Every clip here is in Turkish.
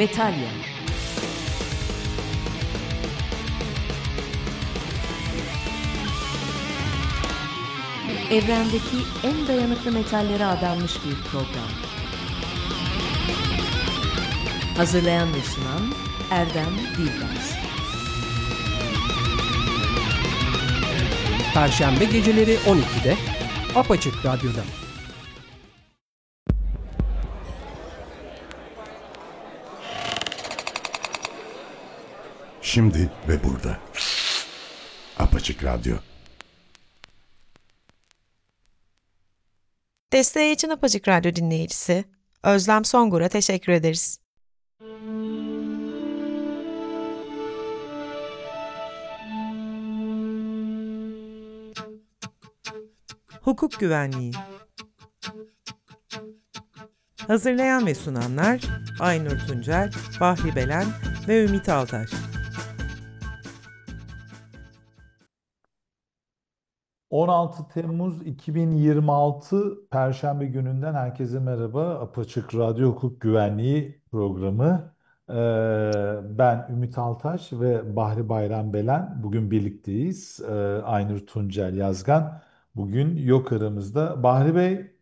Metalya. Evrendeki en dayanıklı metallere adanmış bir program. Hazırlayan ve sunan Erdem Dilbaz. Perşembe geceleri 12'de Apaçık Radyo'da. Şimdi ve burada. Apaçık Radyo. Desteği için Apaçık Radyo dinleyicisi Özlem Songur'a teşekkür ederiz. Hukuk Güvenliği. Hazırlayan ve sunanlar Aynur Tuncel, Bahri Belen ve Ümit Altaş. ...16 Temmuz 2026 Perşembe gününden herkese merhaba. Apaçık Radyo Hukuk Güvenliği programı. Ben Ümit Altaş ve Bahri Bayram Belen bugün birlikteyiz. Aynur Tuncel Yazgan bugün yok aramızda. Bahri Bey,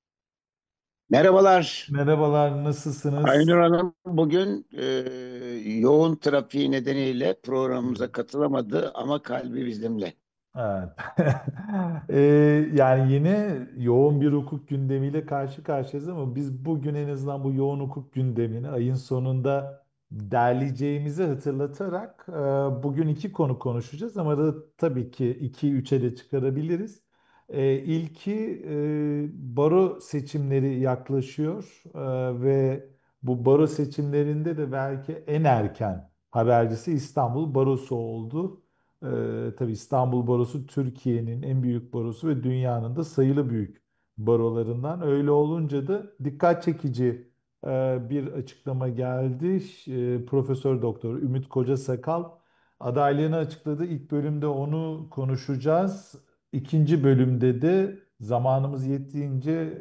Merhabalar. merhabalar, nasılsınız? Aynur Hanım bugün yoğun trafiği nedeniyle programımıza katılamadı ama kalbi bizimle. Evet. Ee, Yani yine yoğun bir hukuk gündemiyle karşı karşıyayız ama biz bugün en azından bu yoğun hukuk gündemini ayın sonunda derleyeceğimizi hatırlatarak bugün iki konu konuşacağız ama da tabii ki iki üçe de çıkarabiliriz. İlki baro seçimleri yaklaşıyor ve bu baro seçimlerinde de belki en erken habercisi İstanbul Barosu oldu. Tabii İstanbul Barosu Türkiye'nin en büyük barosu ve dünyanın da sayılı büyük barolarından. Öyle olunca da dikkat çekici bir açıklama geldi. Profesör Doktor Ümit Kocasakal adaylığını açıkladı. İlk bölümde onu konuşacağız. İkinci bölümde de zamanımız yettiğince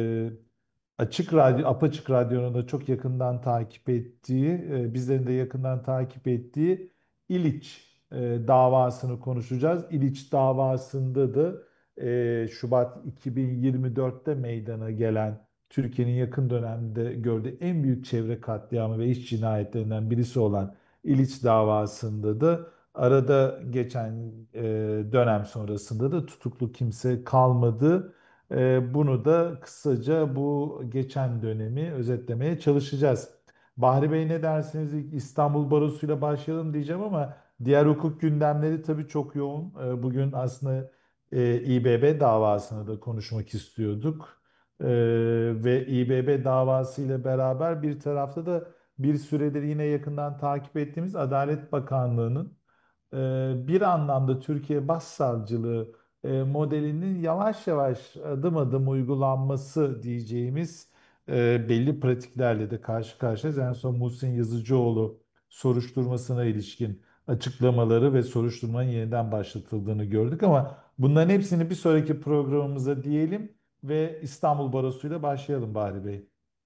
Açık Radyo, Apaçık Radyo'nun da çok yakından takip ettiği, bizlerin de yakından takip ettiği İliç davasını konuşacağız. İliç davasında da Şubat 2024'te meydana gelen Türkiye'nin yakın dönemde gördüğü en büyük çevre katliamı ve iş cinayetlerinden birisi olan İliç davasında da arada geçen dönem sonrasında da tutuklu kimse kalmadı. Bunu da kısaca bu geçen dönemi özetlemeye çalışacağız. Bahri Bey, ne dersiniz? İlk İstanbul Barosu'yla başlayalım diyeceğim ama diğer hukuk gündemleri tabii çok yoğun. Bugün aslında İBB davasını da konuşmak istiyorduk. Ee, Ve İBB davası ile beraber bir tarafta da bir süredir yine yakından takip ettiğimiz Adalet Bakanlığı'nın bir anlamda Türkiye Başsavcılığı modelinin yavaş yavaş adım adım uygulanması diyeceğimiz belli pratiklerle de karşı karşıyayız. En son Muhsin Yazıcıoğlu soruşturmasına ilişkin açıklamaları ve soruşturmanın yeniden başlatıldığını gördük ama bunların hepsini bir sonraki programımıza diyelim ve İstanbul Barosu'yla başlayalım Bahri Bey.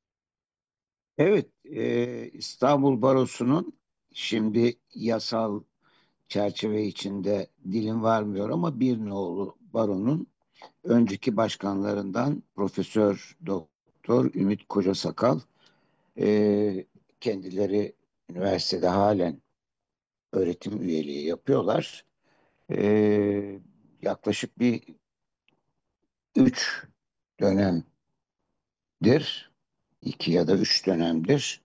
Evet, İstanbul Barosu'nun şimdi yasal çerçeve içinde dilim varmıyor ama bir nolu baronun önceki başkanlarından Profesör Doktor Ümit Kocasakal, kendileri üniversitede halen öğretim üyeliği yapıyorlar. Yaklaşık bir 3 dönemdir, 2 ya da 3 dönemdir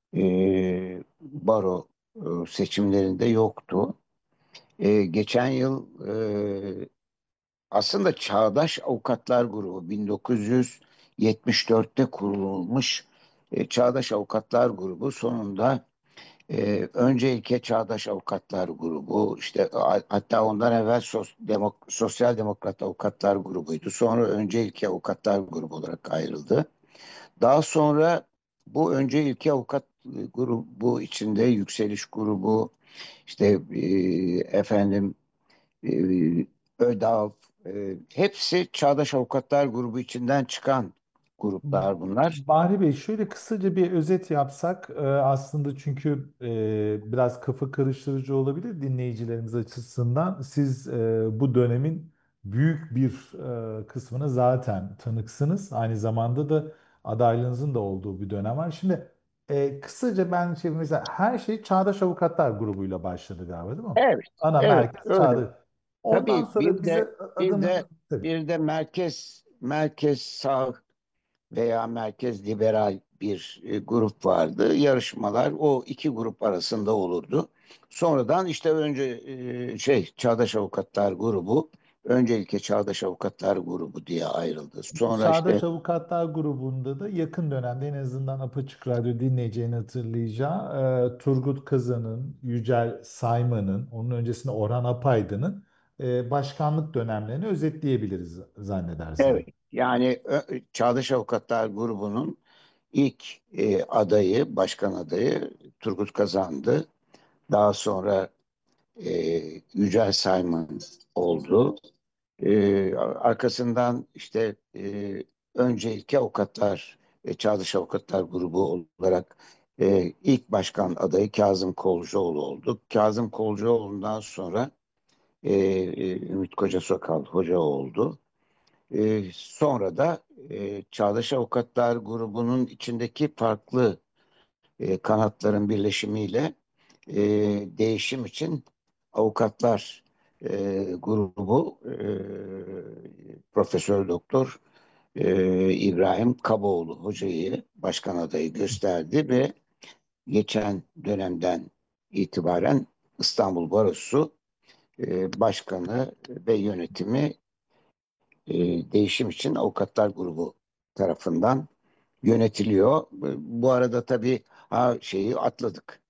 baro seçimlerinde yoktu. Geçen yıl aslında Çağdaş Avukatlar Grubu 1974'te kurulmuş Çağdaş Avukatlar Grubu sonunda önce ilke Çağdaş Avukatlar Grubu, işte hatta ondan evvel Sosyal Demokrat Avukatlar Grubu'ydu. Sonra önce ilke Avukatlar Grubu olarak ayrıldı. Daha sonra bu önce ilke avukat grubu içinde Yükseliş Grubu, işte efendim e, ÖDAV, hepsi Çağdaş Avukatlar Grubu içinden çıkan gruplar bunlar. Bahri Bey, şöyle kısaca bir özet yapsak aslında, çünkü biraz kafa karıştırıcı olabilir dinleyicilerimiz açısından. Siz bu dönemin büyük bir kısmına zaten tanıksınız. Aynı zamanda da adaylığınızın da olduğu bir dönem var. Şimdi kısaca ben mesela her şey Çağdaş Avukatlar grubuyla başladı galiba, değil mi? Evet, Ana evet merkez öyle. Çağdaş. Ondan Tabii sonra bize bir adını de tabii. bir de merkez sağ veya merkez liberal bir grup vardı. Yarışmalar o iki grup arasında olurdu. Sonradan işte önce Çağdaş Avukatlar grubu, öncelikle Çağdaş Avukatlar grubu diye ayrıldı. Sonra Çağdaş işte Avukatlar grubunda da yakın dönemde, en azından Apaçık Radyo dinleyeceğini hatırlayacağı, Turgut Kazan'ın, Yücel Sayman'ın, onun öncesinde Orhan Apaydın'ın başkanlık dönemlerini özetleyebiliriz zannedersem. evet, yani Çağdaş Avukatlar grubunun ilk başkan adayı Turgut Kazan'dı. Daha sonra e, Yücel Sayman oldu. Arkasından işte önce ilk avukatlar, Çağdaş Avukatlar grubu olarak ilk başkan adayı Kazım Kolcuoğlu oldu. Kazım Kolcuoğlu'ndan sonra Ümit Kocasakal hoca oldu. Sonra da Çağdaş Avukatlar grubunun içindeki farklı kanatların birleşimiyle e, değişim için avukatlar grubu Profesör Doktor İbrahim Kaboğlu hocayı başkan adayı gösterdi ve geçen dönemden itibaren İstanbul Barosu başkanı ve yönetimi değişim için avukatlar grubu tarafından yönetiliyor. Bu arada tabii şeyi atladık.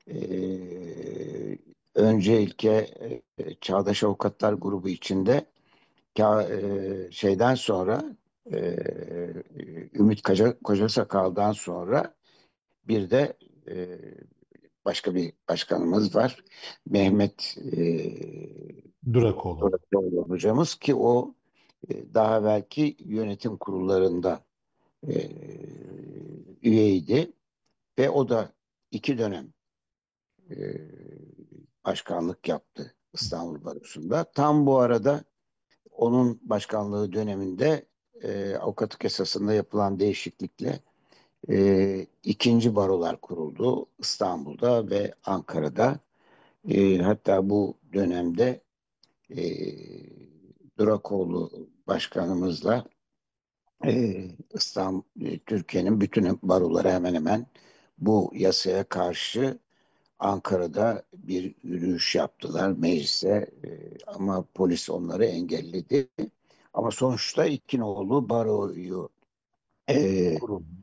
Öncelikle Çağdaş Avukatlar grubu içinde şeyden sonra e, Ümit Kocasakal'dan sonra bir de e, başka bir başkanımız var. Mehmet Durakoğlu. Durakoğlu hocamız ki o daha belki yönetim kurullarında e, üyeydi ve o da iki dönem e, başkanlık yaptı İstanbul Barosu'nda. Tam bu arada onun başkanlığı döneminde avukatlık yasasında yapılan değişiklikle ikinci barolar kuruldu İstanbul'da ve Ankara'da. Hatta bu dönemde e, Durakoğlu başkanımızla Türkiye'nin bütün baroları hemen hemen bu yasaya karşı Ankara'da bir yürüyüş yaptılar meclise. Ama polis onları engelledi. Ama sonuçta İkinoğlu baroyu e,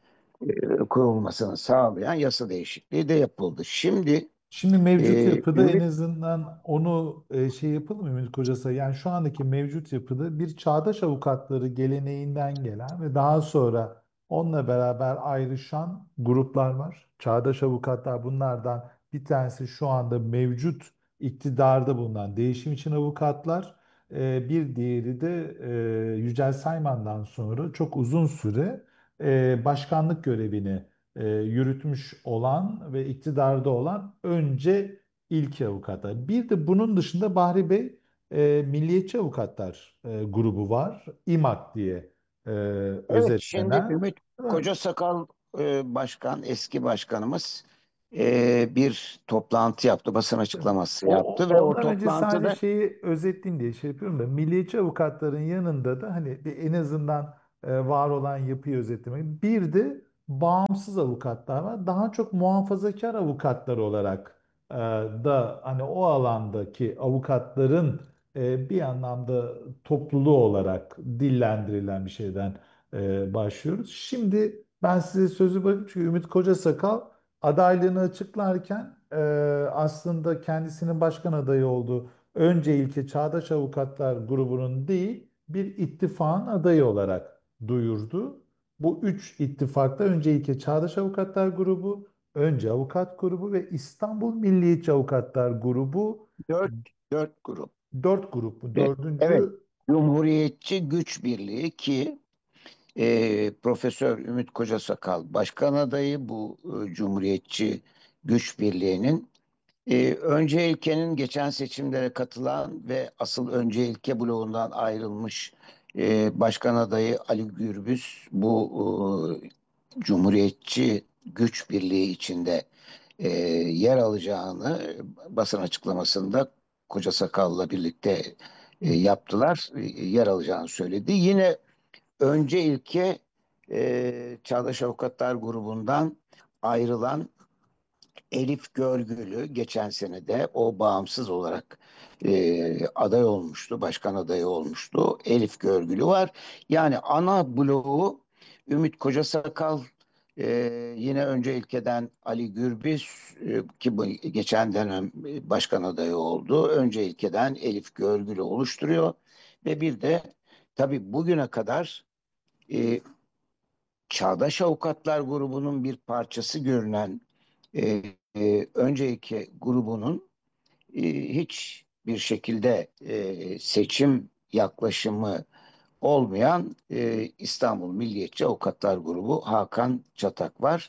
kurulmasını sağlayan yasa değişikliği de yapıldı. Şimdi Şimdi mevcut yapıda en Ümit azından onu şey yapalım mı Ümit Kocasay? Yani şu andaki mevcut yapıda bir çağdaş avukatları geleneğinden gelen ve daha sonra onunla beraber ayrışan gruplar var. Çağdaş avukatlar, bunlardan bir tanesi şu anda mevcut iktidarda bulunan Değişim için Avukatlar. Bir diğeri de Yücel Sayman'dan sonra çok uzun süre başkanlık görevini yürütmüş olan ve iktidarda olan önce ilki avukatlar. Bir de bunun dışında Bahri Bey, Milliyetçi Avukatlar grubu var. İMAK diye e, Evet, şimdi özetlenen. Ümit Değil mi? Kocasakal başkan, eski başkanımız bir toplantı yaptı, basın açıklaması yaptı ve o Ondan önce sadece toplantıda şeyi özetleyeyim diye şey yapıyorum da, milliyetçi avukatların yanında da hani en azından var olan yapıyı özetlemek. Bir de bağımsız avukatlar var. Daha çok muhafazakar avukatlar olarak da hani o alandaki avukatların bir anlamda topluluğu olarak dillendirilen bir şeyden başlıyoruz. Şimdi ben size sözü bırakayım, çünkü Ümit Kocasakal adaylığını açıklarken aslında kendisinin başkan adayı olduğu önce ilke Çağdaş Avukatlar grubunun değil, bir ittifakın adayı olarak duyurdu. Bu üç ittifakta önce ilke Çağdaş Avukatlar grubu, önce Avukat grubu ve İstanbul Milliyetçi Avukatlar grubu, dört, dört grup. dört grup mu? Evet, Dördüncü Cumhuriyetçi Güç Birliği ki Profesör Ümit Kocasakal başkan adayı bu Cumhuriyetçi Güç Birliği'nin. Önce ilkenin geçen seçimlere katılan ve asıl önce ilke bloğundan ayrılmış başkan adayı Ali Gürbüz bu Cumhuriyetçi Güç Birliği içinde yer alacağını basın açıklamasında Kocasakal'la birlikte yaptılar. Yer alacağını söyledi. Yine önce ilke Çağdaş Avukatlar grubundan ayrılan Elif Görgülü geçen sene de o bağımsız olarak aday olmuştu, başkan adayı olmuştu. Elif Görgülü var. Yani ana bloğu Ümit Kocasakal, e, yine önce ilkeden Ali Gürbüz, ki bu geçen dönem başkan adayı oldu. Önce ilkeden Elif Görgülü oluşturuyor ve bir de tabii bugüne kadar e, Çağdaş Avukatlar grubunun bir parçası görünen e, önceki grubunun hiçbir şekilde seçim yaklaşımı olmayan İstanbul Milliyetçi Avukatlar Grubu Hakan Çatak var.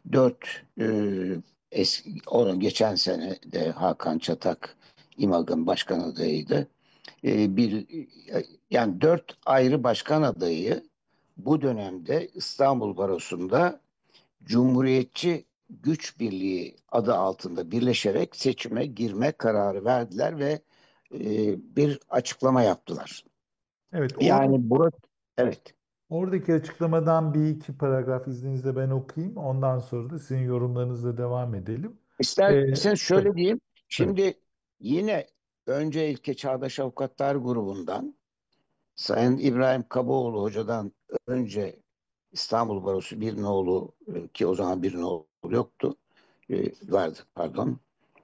Onun geçen sene de Hakan Çatak İMAG'ın başkan adayıydı. Bir yani dört ayrı başkan adayı bu dönemde İstanbul Barosu'nda Cumhuriyetçi Güç Birliği adı altında birleşerek seçime girme kararı verdiler ve bir açıklama yaptılar. Evet, Yani burası, evet. oradaki açıklamadan bir iki paragraf izninizle ben okuyayım. Ondan sonra da sizin yorumlarınızla devam edelim. Ee, İsterseniz tabii, şöyle diyeyim. tabii. Şimdi yine önce ilke Çağdaş Avukatlar grubundan Sayın İbrahim Kaboğlu hocadan önce İstanbul Barosu bir nolu, ki o zaman bir nolu yoktu, vardı pardon,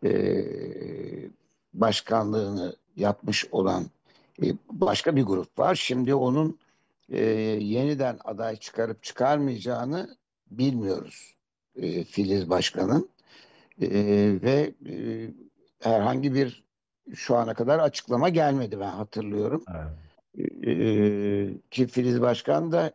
başkanlığını yapmış olan başka bir grup var. Şimdi onun yeniden aday çıkarıp çıkarmayacağını bilmiyoruz, Filiz Başkan'ın. Ve herhangi bir şu ana kadar açıklama gelmedi, ben hatırlıyorum. Evet. Ki Filiz Başkan da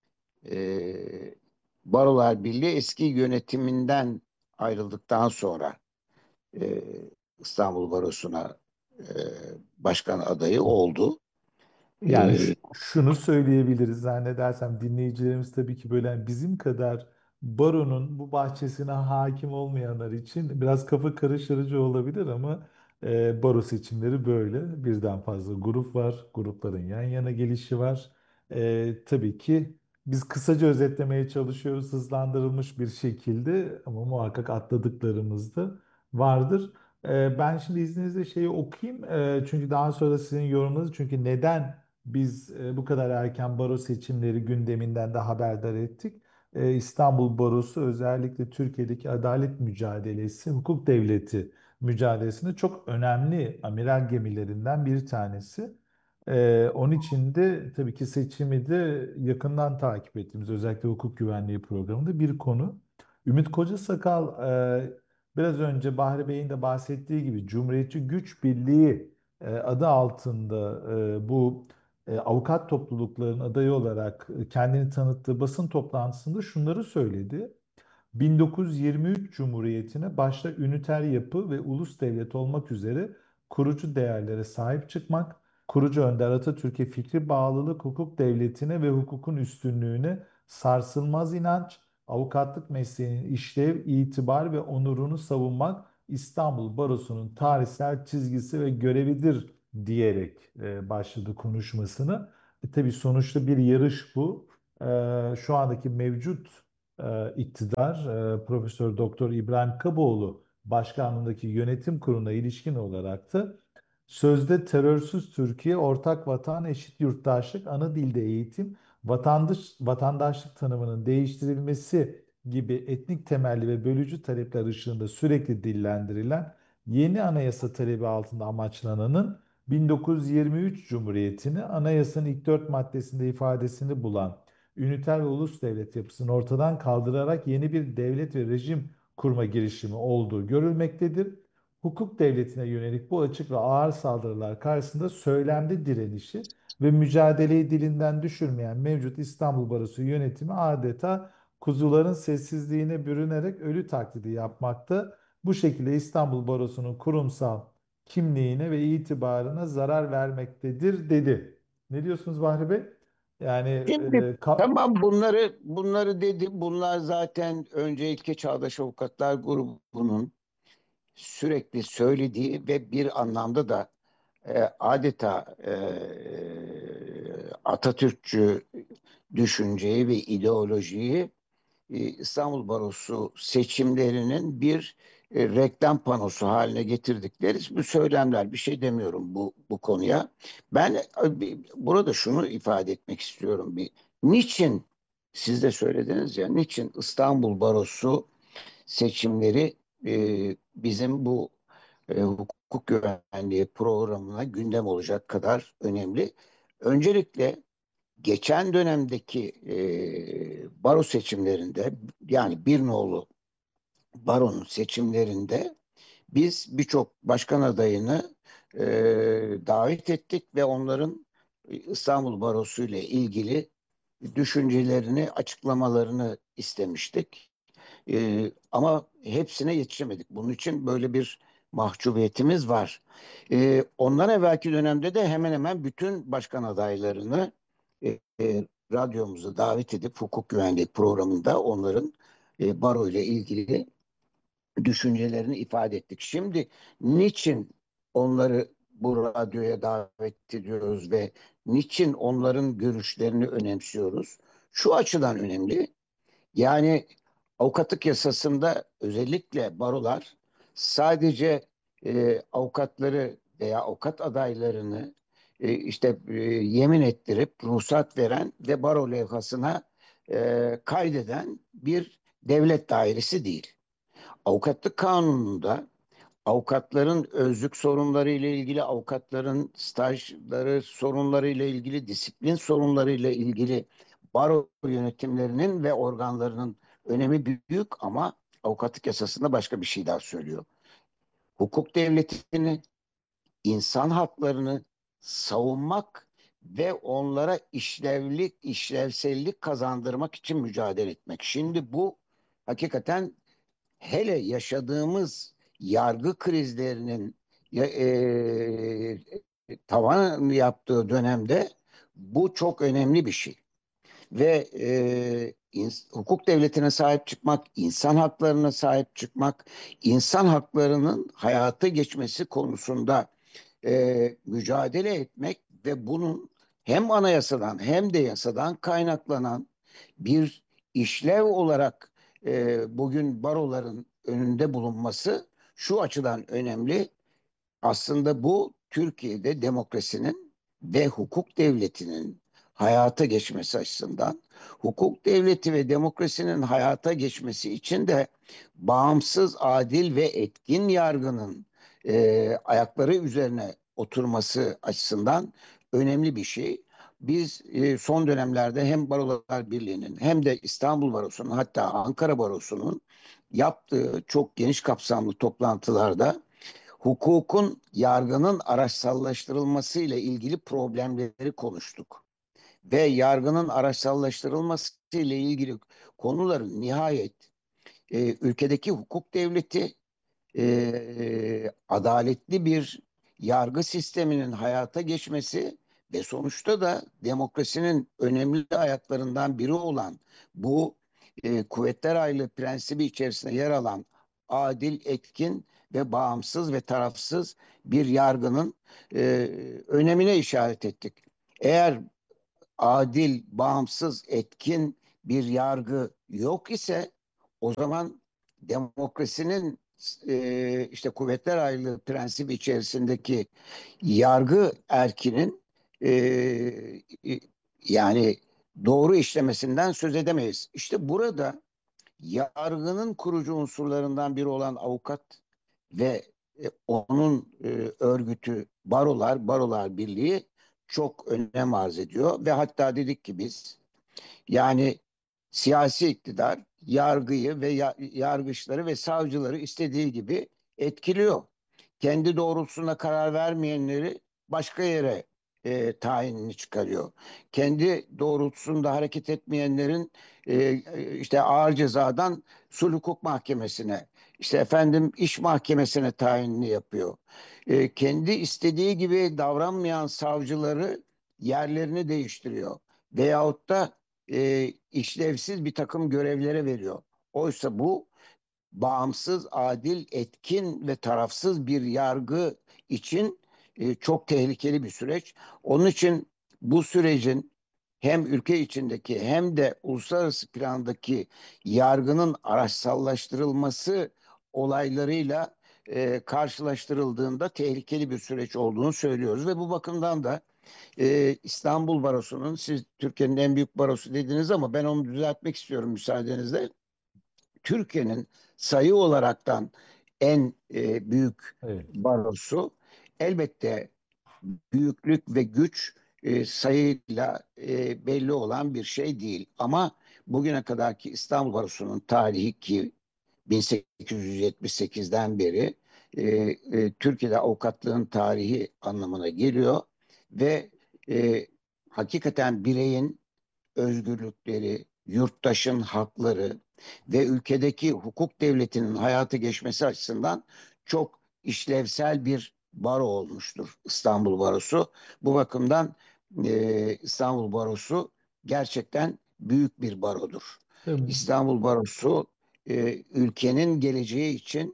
Barolar Birliği eski yönetiminden ayrıldıktan sonra e, İstanbul Barosu'na e, başkan adayı oldu. Yani E, şunu söyleyebiliriz zannedersem dinleyicilerimiz tabii ki böyle hani bizim kadar baronun bu bahçesine hakim olmayanlar için biraz kafa karıştırıcı olabilir ama baro seçimleri böyle. Birden fazla grup var. Grupların yan yana gelişi var. Tabii ki biz kısaca özetlemeye çalışıyoruz hızlandırılmış bir şekilde ama muhakkak atladıklarımız da vardır. Ben şimdi izninizle şeyi okuyayım. Çünkü daha sonra sizin yorumlarınız. Çünkü neden biz bu kadar erken baro seçimleri gündeminden de haberdar ettik. İstanbul Barosu özellikle Türkiye'deki adalet mücadelesi, hukuk devleti mücadelesinde çok önemli amiral gemilerinden bir tanesi. Onun için de tabii ki seçimi de yakından takip ettiğimiz özellikle hukuk güvenliği programında bir konu. Ümit Kocasakal biraz önce Bahri Bey'in de bahsettiği gibi Cumhuriyetçi Güç Birliği adı altında bu avukat toplulukların adayı olarak kendini tanıttığı basın toplantısında şunları söyledi. 1923 Cumhuriyeti'ne başta üniter yapı ve ulus devlet olmak üzere kurucu değerlere sahip çıkmak, kurucu önder Atatürk'e fikri bağlılık, hukuk devletine ve hukukun üstünlüğüne sarsılmaz inanç, avukatlık mesleğinin işlev, itibar ve onurunu savunmak İstanbul Barosu'nun tarihsel çizgisi ve görevidir diyerek başladı konuşmasını. Tabii sonuçta bir yarış bu. Şu andaki mevcut iktidar Profesör Doktor İbrahim Kaboğlu başkanlığındaki yönetim kuruluna ilişkin olarak da sözde terörsüz Türkiye, ortak vatan, eşit yurttaşlık, ana dilde eğitim, vatandaşlık tanımının değiştirilmesi gibi etnik temelli ve bölücü talepler ışığında sürekli dillendirilen yeni anayasa talebi altında amaçlananın 1923 Cumhuriyeti'ni anayasanın ilk dört maddesinde ifadesini bulan üniter ve ulus devlet yapısını ortadan kaldırarak yeni bir devlet ve rejim kurma girişimi olduğu görülmektedir. Hukuk devletine yönelik bu açık ve ağır saldırılar karşısında söylemde direnişi ve mücadeleyi dilinden düşürmeyen mevcut İstanbul Barosu yönetimi adeta kuzuların sessizliğine bürünerek ölü taklidi yapmakta. Bu şekilde İstanbul Barosu'nun kurumsal kimliğine ve itibarına zarar vermektedir dedi. Ne diyorsunuz Bahri Bey? Yani Şimdi tamam, bunları dedi. Bunlar zaten öncelikle Çağdaş Avukatlar grubunun sürekli söylediği ve bir anlamda da adeta Atatürkçü düşünceyi ve ideolojiyi İstanbul Barosu seçimlerinin bir reklam panosu haline getirdikleri bu söylemler. Bir şey demiyorum bu konuya. Ben burada şunu ifade etmek istiyorum. Niçin, siz de söylediniz ya, niçin İstanbul Barosu seçimleri bizim bu hukuk güvenliği programına gündem olacak kadar önemli? Öncelikle geçen dönemdeki baro seçimlerinde, yani bir nolu baronun seçimlerinde biz birçok başkan adayını e, davet ettik ve onların İstanbul Barosu ile ilgili düşüncelerini, açıklamalarını istemiştik. Ama hepsine yetişemedik. Bunun için böyle bir mahcubiyetimiz var. Ondan evvelki dönemde de hemen hemen bütün başkan adaylarını radyomuza davet edip hukuk güvenliği programında onların baro ile ilgili düşüncelerini ifade ettik. Şimdi niçin onları bu radyoya davet ediyoruz ve niçin onların görüşlerini önemsiyoruz? Şu açıdan önemli. Yani avukatlık yasasında özellikle barolar sadece avukatları veya avukat adaylarını yemin ettirip ruhsat veren ve baro levhasına kaydeden bir devlet dairesi değil. Avukatlık kanununda avukatların özlük sorunları ile ilgili, avukatların stajları sorunları ile ilgili, disiplin sorunları ile ilgili baro yönetimlerinin ve organlarının önemi büyük, ama avukatlık yasasında başka bir şey daha söylüyor. Hukuk devletini, insan haklarını savunmak ve onlara işlevsellik kazandırmak için mücadele etmek. Şimdi bu hakikaten, hele yaşadığımız yargı krizlerinin tavan yaptığı dönemde bu çok önemli bir şey. Ve hukuk devletine sahip çıkmak, insan haklarına sahip çıkmak, insan haklarının hayata geçmesi konusunda mücadele etmek ve bunun hem anayasadan hem de yasadan kaynaklanan bir işlev olarak bugün baroların önünde bulunması şu açıdan önemli. Aslında bu Türkiye'de demokrasinin ve hukuk devletinin hayata geçmesi açısından, hukuk devleti ve demokrasinin hayata geçmesi için de bağımsız, adil ve etkin yargının ayakları üzerine oturması açısından önemli bir şey. Biz son dönemlerde hem Barolar Birliği'nin hem de İstanbul Barosu'nun, hatta Ankara Barosu'nun yaptığı çok geniş kapsamlı toplantılarda hukukun, yargının araçsallaştırılması ile ilgili problemleri konuştuk. Ve yargının araçsallaştırılması ile ilgili konuların nihayet ülkedeki hukuk devleti, adaletli bir yargı sisteminin hayata geçmesi ve sonuçta da demokrasinin önemli ayaklarından biri olan bu kuvvetler ayrılığı prensibi içerisinde yer alan adil, etkin ve bağımsız ve tarafsız bir yargının e, önemine işaret ettik. Eğer adil, bağımsız, etkin bir yargı yok ise, o zaman demokrasinin kuvvetler ayrılığı prensibi içerisindeki yargı erkinin e, yani doğru işlemesinden söz edemeyiz. İşte burada yargının kurucu unsurlarından biri olan avukat ve onun örgütü Barolar Birliği çok önem arz ediyor ve hatta dedik ki biz, yani siyasi iktidar yargıyı ve yargıçları ve savcıları istediği gibi etkiliyor. Kendi doğrultusunda karar vermeyenleri başka yere tayinini çıkarıyor. Kendi doğrultusunda hareket etmeyenlerin işte ağır cezadan sulh hukuk mahkemesine, işte efendim iş mahkemesine tayinini yapıyor. Kendi istediği gibi davranmayan savcıları yerlerini değiştiriyor. Veyahut da işlevsiz bir takım görevlere veriyor. Oysa bu bağımsız, adil, etkin ve tarafsız bir yargı için çok tehlikeli bir süreç. Onun için bu sürecin hem ülke içindeki hem de uluslararası plandaki yargının araçsallaştırılması olaylarıyla karşılaştırıldığında tehlikeli bir süreç olduğunu söylüyoruz ve bu bakımdan da İstanbul Barosu'nun, siz Türkiye'nin en büyük barosu dediniz ama ben onu düzeltmek istiyorum müsaadenizle. Türkiye'nin sayı olaraktan en büyük Evet. barosu, elbette büyüklük ve güç sayıyla belli olan bir şey değil. Ama bugüne kadarki İstanbul Barosu'nun tarihi, ki 1878'den beri Türkiye'de avukatlığın tarihi anlamına geliyor ve hakikaten bireyin özgürlükleri, yurttaşın hakları ve ülkedeki hukuk devletinin hayata geçmesi açısından çok işlevsel bir baro olmuştur İstanbul Barosu. Bu bakımdan İstanbul Barosu gerçekten büyük bir barodur. Tabii. İstanbul Barosu ülkenin geleceği için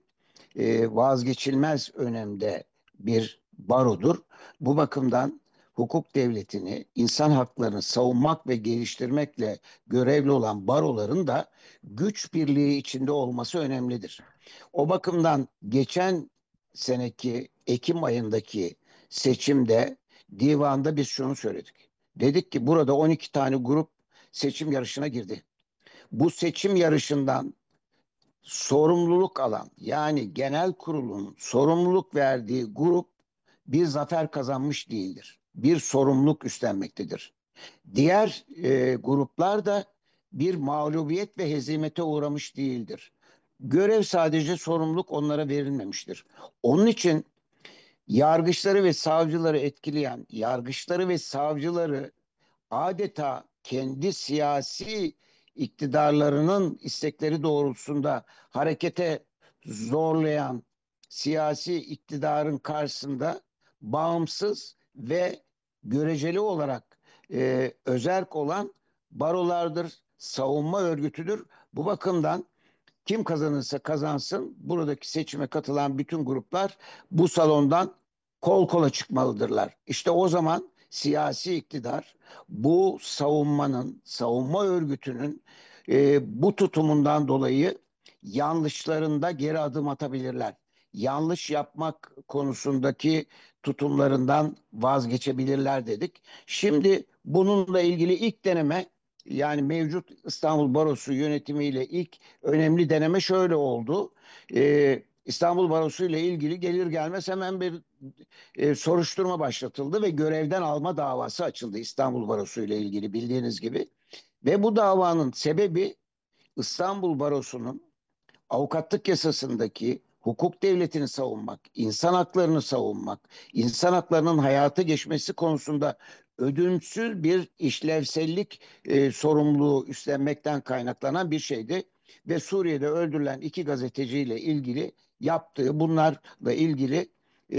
vazgeçilmez önemde bir barodur. Bu bakımdan hukuk devletini, insan haklarını savunmak ve geliştirmekle görevli olan baroların da güç birliği içinde olması önemlidir. O bakımdan geçen seneki Ekim ayındaki seçimde divanda biz şunu söyledik. Dedik ki burada 12 tane grup seçim yarışına girdi. Bu seçim yarışından sorumluluk alan, yani genel kurulun sorumluluk verdiği grup bir zafer kazanmış değildir. Bir sorumluluk üstlenmektedir. Diğer gruplar da bir mağlubiyet ve hezimete uğramış değildir. Görev, sadece sorumluluk onlara verilmemiştir. Onun için yargıçları ve savcıları etkileyen, yargıçları ve savcıları adeta kendi siyasi iktidarlarının istekleri doğrultusunda harekete zorlayan siyasi iktidarın karşısında bağımsız ve göreceli olarak özerk olan barolardır, savunma örgütüdür. Bu bakımdan kim kazanırsa kazansın buradaki seçime katılan bütün gruplar bu salondan kol kola çıkmalıdırlar. İşte o zaman siyasi iktidar bu savunmanın, savunma örgütünün bu tutumundan dolayı yanlışlarında geri adım atabilirler. Yanlış yapmak konusundaki tutumlarından vazgeçebilirler dedik. Şimdi bununla ilgili ilk deneme, yani mevcut İstanbul Barosu yönetimiyle ilk önemli deneme şöyle oldu. İstanbul Barosu ile ilgili gelir gelmez hemen bir soruşturma başlatıldı ve görevden alma davası açıldı İstanbul Barosu ile ilgili, bildiğiniz gibi. Ve bu davanın sebebi İstanbul Barosu'nun avukatlık yasasındaki hukuk devletini savunmak, insan haklarını savunmak, insan haklarının hayata geçmesi konusunda ödünsüz bir işlevsellik sorumluluğu üstlenmekten kaynaklanan bir şeydi. Ve Suriye'de öldürülen 2 gazeteciyle ilgili yaptığı, bunlarla ilgili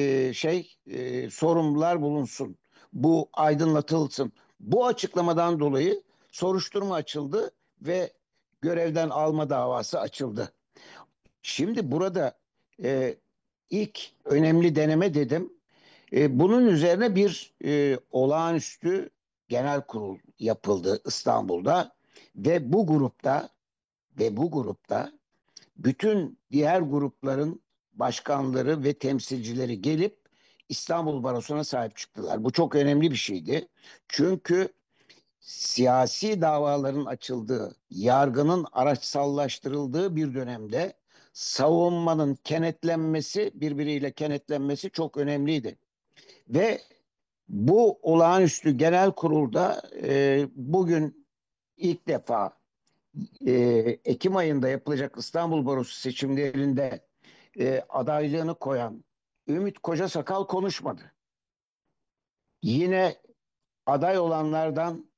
sorumlular bulunsun. Bu aydınlatılsın. Bu açıklamadan dolayı soruşturma açıldı ve görevden alma davası açıldı. Şimdi burada e, ilk önemli deneme dedim. Bunun üzerine bir olağanüstü genel kurul yapıldı İstanbul'da ve bu grupta bütün diğer grupların başkanları ve temsilcileri gelip İstanbul Barosu'na sahip çıktılar. Bu çok önemli bir şeydi. Çünkü siyasi davaların açıldığı, yargının araçsallaştırıldığı bir dönemde savunmanın kenetlenmesi, birbiriyle kenetlenmesi çok önemliydi. Ve bu olağanüstü genel kurulda bugün ilk defa e, Ekim ayında yapılacak İstanbul Barosu seçimlerinde adaylığını koyan Ümit Kocasakal konuşmadı. Yine aday olanlardan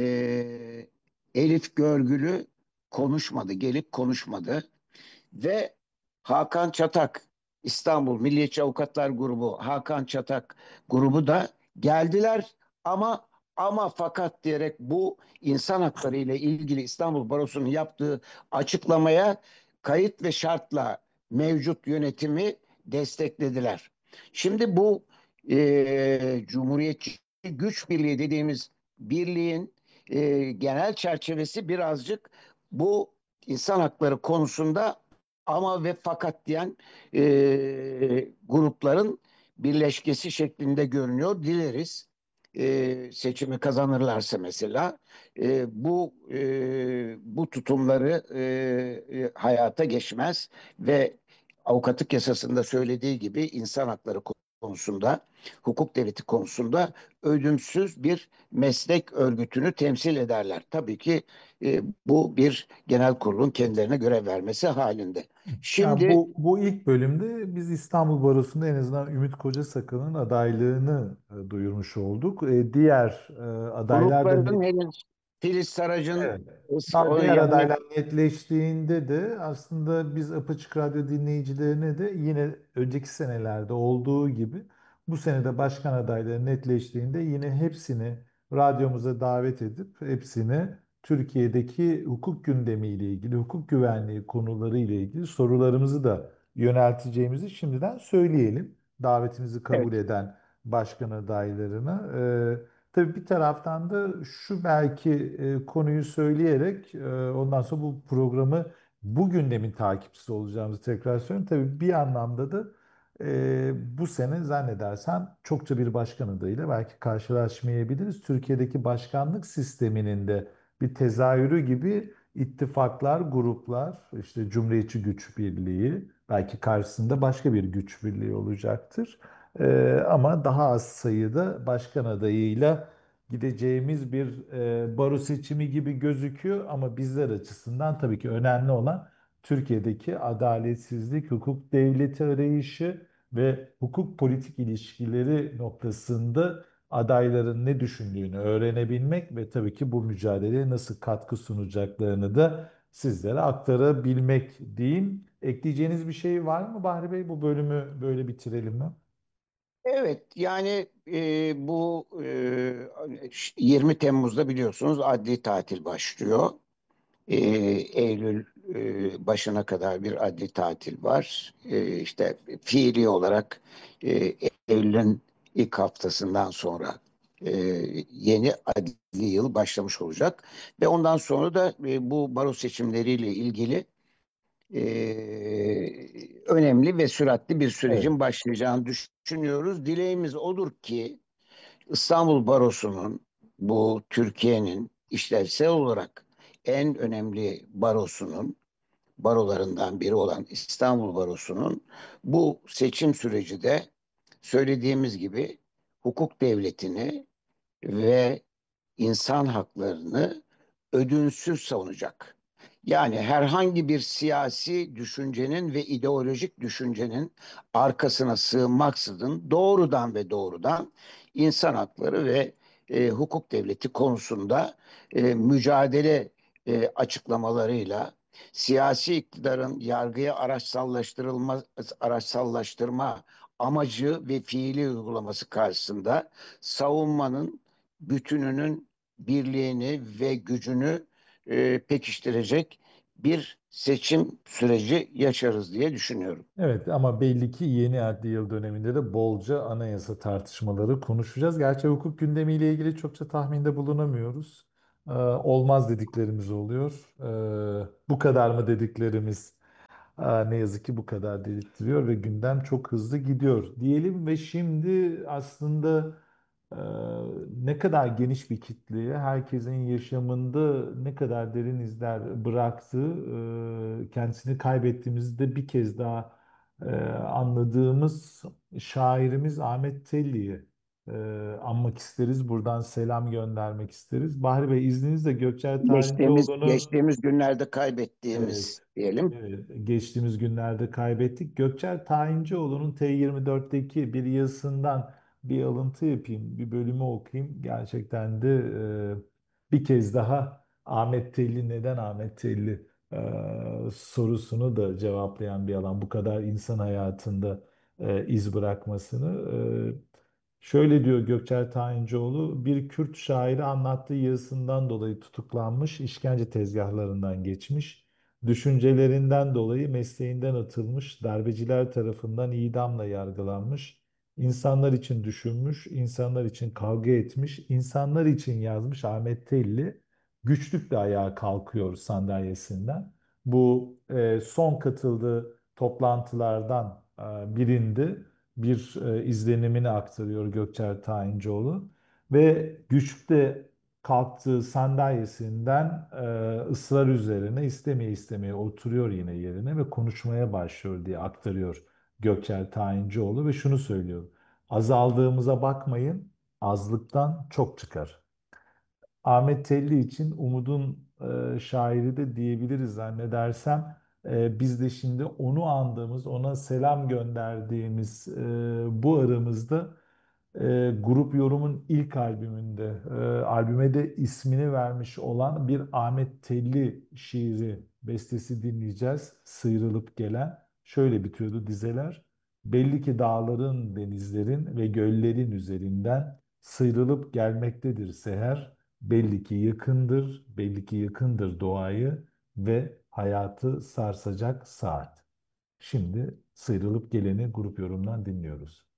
Elif Görgülü konuşmadı, gelip konuşmadı. Ve Hakan Çatak, İstanbul Milliyetçi Avukatlar Grubu, Hakan Çatak grubu da geldiler ama fakat diyerek bu insan hakları ile ilgili İstanbul Barosu'nun yaptığı açıklamaya kayıt ve şartla mevcut yönetimi desteklediler. Şimdi bu Cumhuriyetçi Güç Birliği dediğimiz birliğin genel çerçevesi birazcık bu insan hakları konusunda ama ve fakat diyen grupların birleşkesi şeklinde görünüyor. Dileriz seçimi kazanırlarsa mesela bu tutumları hayata geçmez ve avukatlık yasasında söylediği gibi insan hakları konusunda, hukuk devleti konusunda ölümsüz bir meslek örgütünü temsil ederler. Tabii ki bu bir genel kurulun kendilerine görev vermesi halinde. Ya Şimdi bu ilk bölümde biz İstanbul Barosu'nda en azından Ümit Kocasakal'ın adaylığını duyurmuş olduk. Diğer adaylar da grupların henüz Filiz Sarac'ın evet. Daha diğer yani adaylar netleştiğinde de aslında biz Apaçık Radyo dinleyicilerine de yine önceki senelerde olduğu gibi bu sene de başkan adayları netleştiğinde yine hepsini radyomuza davet edip hepsini Türkiye'deki hukuk gündemiyle ilgili, hukuk güvenliği konuları ile ilgili sorularımızı da yönelteceğimizi şimdiden söyleyelim. Davetimizi kabul evet, eden başkan adaylarına. Tabii bir taraftan da şu belki konuyu söyleyerek ondan sonra bu programı bu gündemin takipçisi olacağımızı tekrar söyleyeyim. Tabii bir anlamda da bu sene zannedersem çokça bir başkan adayıyla belki karşılaşmayabiliriz. Türkiye'deki başkanlık sisteminin de bir tezahürü gibi ittifaklar, gruplar, işte Cumhuriyetçi Güç Birliği, belki karşısında başka bir güç birliği olacaktır. Ama daha az sayıda başkan adayıyla gideceğimiz bir baro seçimi gibi gözüküyor. Ama bizler açısından tabii ki önemli olan Türkiye'deki adaletsizlik, hukuk devleti arayışı ve hukuk politik ilişkileri noktasında adayların ne düşündüğünü öğrenebilmek ve tabii ki bu mücadeleye nasıl katkı sunacaklarını da sizlere aktarabilmek diyeyim. Ekleyeceğiniz bir şey var mı Bahri Bey? Bu bölümü böyle bitirelim mi? evet yani bu 20 Temmuz'da biliyorsunuz adli tatil başlıyor. Eylül başına kadar bir adli tatil var. İşte fiili olarak Eylül'ün ilk haftasından sonra e, yeni adli yıl başlamış olacak. Ve ondan sonra da bu baro seçimleriyle ilgili önemli ve süratli bir Evet. sürecin başlayacağını düşünüyoruz. Dileğimiz odur ki İstanbul Barosu'nun bu Türkiye'nin işlevsel olarak en önemli barolarından biri olan İstanbul Barosu'nun bu seçim süreci de söylediğimiz gibi hukuk devletini ve insan haklarını ödünsüz savunacak. Yani herhangi bir siyasi düşüncenin ve ideolojik düşüncenin arkasına sığınmaksızın doğrudan insan hakları ve hukuk devleti konusunda mücadele açıklamalarıyla siyasi iktidarın yargıya araçsallaştırma amacı ve fiili uygulaması karşısında savunmanın bütününün birliğini ve gücünü pekiştirecek bir seçim süreci yaşarız diye düşünüyorum. Evet ama belli ki yeni adli yıl döneminde de bolca anayasa tartışmaları konuşacağız. Gerçi hukuk gündemiyle ilgili çokça tahminde bulunamıyoruz. Olmaz dediklerimiz oluyor. Bu kadar mı dediklerimiz ne yazık ki bu kadar dedirtiyor ve gündem çok hızlı gidiyor diyelim ve şimdi aslında e, ne kadar geniş bir kitleye, herkesin yaşamında ne kadar derin izler bıraktığı, kendisini kaybettiğimizde bir kez daha anladığımız şairimiz Ahmet Telli'yi e, anmak isteriz. Buradan selam göndermek isteriz. Bahri Bey izninizle Gökçer Tarincioğlu'nu Geçtiğimiz günlerde evet, kaybettiğimiz diyelim. evet, geçtiğimiz günlerde kaybettik. Gökçer Tayincioğlu'nun T24'teki bir yazısından bir alıntı yapayım, bir bölümü okuyayım. Gerçekten de bir kez daha Ahmet Telli neden Ahmet Telli sorusunu da cevaplayan bir alan. Bu kadar insan hayatında iz bırakmasını. Şöyle diyor Gökçer Tayincioğlu, bir Kürt şairi anlattığı yazısından dolayı tutuklanmış, işkence tezgahlarından geçmiş, düşüncelerinden dolayı mesleğinden atılmış, darbeciler tarafından idamla yargılanmış, insanlar için düşünmüş, insanlar için kavga etmiş, insanlar için yazmış Ahmet Telli, güçlükle ayağa kalkıyor sandalyesinden. Bu son katıldığı toplantılardan birinde bir izlenimini aktarıyor Gökçer Tayincioğlu ve güçlükle kalktığı sandalyesinden ısrar üzerine istemeye istemeye oturuyor yine yerine ve konuşmaya başlıyor diye aktarıyor Gökçer Tayincioğlu ve şunu söylüyor. Azaldığımıza bakmayın, azlıktan çok çıkar. Ahmet Telli için umudun şairi de diyebiliriz zannedersem. Biz de şimdi onu andığımız, ona selam gönderdiğimiz bu aramızda Grup Yorum'un ilk albümünde, albüme de ismini vermiş olan bir Ahmet Telli şiiri, bestesi dinleyeceğiz. Sıyrılıp gelen. Şöyle bitiyordu dizeler. Belli ki dağların, denizlerin ve göllerin üzerinden sıyrılıp gelmektedir seher. Belli ki yakındır, belli ki yakındır doğayı ve hayatı sarsacak saat. Şimdi sıyrılıp geleni Grup Yorum'dan dinliyoruz.